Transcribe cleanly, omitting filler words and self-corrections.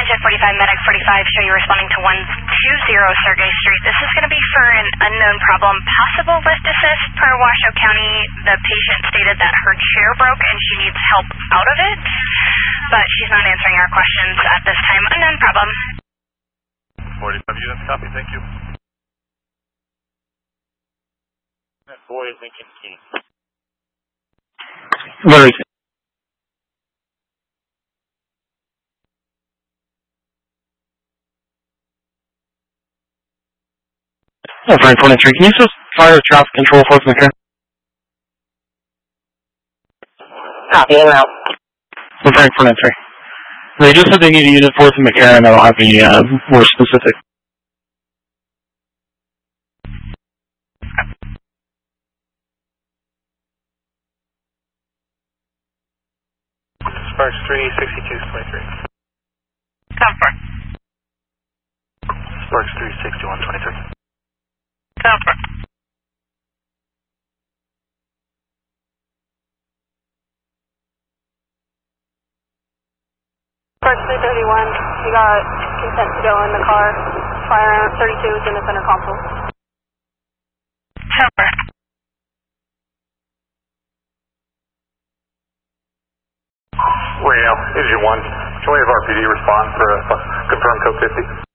Jet 45, Medic 45, show you responding to 120 Sergey Street. This is going to be for an unknown problem, possible lift assist. Per Washoe County, the patient stated that her chair broke and she needs help out of it, but she's not answering our questions at this time. Unknown problem. 45 units, copy, thank you. That boy is thinking key. Where is it? Frank 23, can you just fire traffic control for McCarran? Copy, in and out. Frank 23. They just said they need a unit force in McCarran. I don't have any more specific. Sparks 36223. Comfort. Sparks 36123. Comfort. Sparks 331, you got consent to go in the car. Fire 32 is in the center console. Comfort. Reno, Engine 1. Can we have RPD respond for a confirmed code 50?